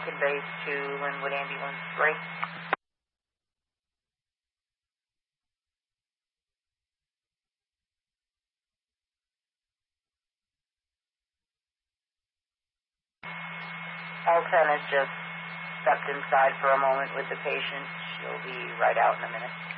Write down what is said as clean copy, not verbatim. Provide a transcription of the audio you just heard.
Base to Linwood Ambulance 3. L10 has just stepped inside for a moment with the patient. She'll be right out in a minute.